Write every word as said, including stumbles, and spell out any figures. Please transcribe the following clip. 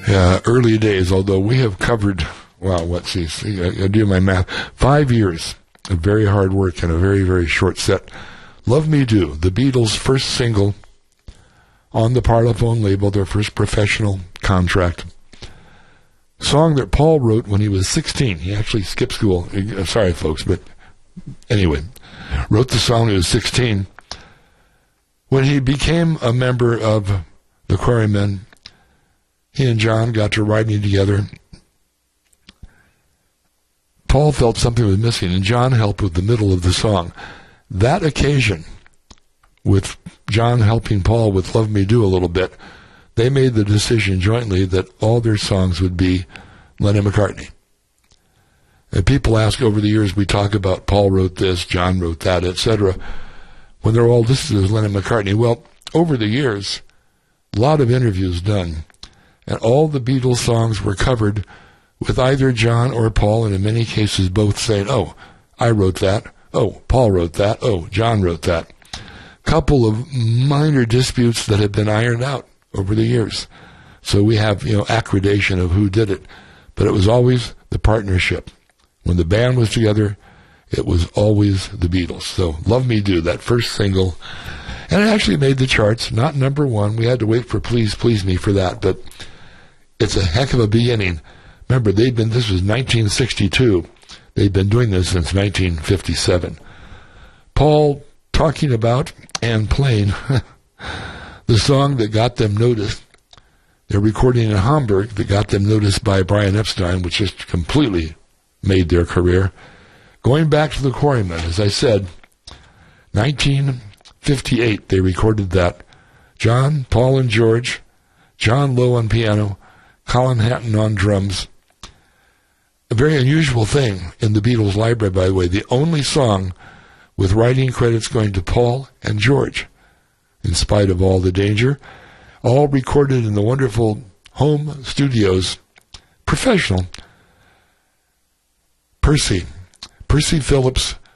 uh, early days, although we have covered, well, let's see, see I, I do my math, five years of very hard work and a very, very short set. Love Me Do, the Beatles' first single on the Parlophone label, their first professional contract. Song that Paul wrote when he was sixteen. He actually skipped school. Uh, sorry, folks, but anyway, wrote the song when he was sixteen. When he became a member of the Quarrymen, he and John got to writing together. Paul felt something was missing, and John helped with the middle of the song. That occasion, with John helping Paul with Love Me Do a little bit, they made the decision jointly that all their songs would be Lennon-McCartney. And people ask over the years, we talk about Paul wrote this, John wrote that, et cetera, when they're all listed as Lennon-McCartney. Well, over the years, a lot of interviews done, and all the Beatles songs were covered with either John or Paul, and in many cases both saying, oh, I wrote that, oh, Paul wrote that, oh, John wrote that. Couple of minor disputes that have been ironed out over the years. So we have, you know, accreditation of who did it. But it was always the partnership. When the band was together, it was always the Beatles. So Love Me Do, that first single. And it actually made the charts, not number one. We had to wait for Please Please Me for that. But it's a heck of a beginning. Remember, they'd been, this was nineteen sixty-two. They'd been doing this since nineteen fifty-seven. Paul talking about and playing the song that got them noticed. They're recording in Hamburg that got them noticed by Brian Epstein, which just completely made their career. Going back to the Quarrymen, as I said, nineteen fifty-eight, they recorded that. John, Paul, and George, John Lowe on piano, Colin Hatton on drums. A very unusual thing in the Beatles library, by the way, the only song with writing credits going to Paul and George, in spite of all the danger, all recorded in the wonderful home studios, professional. Percy, Percy Phillips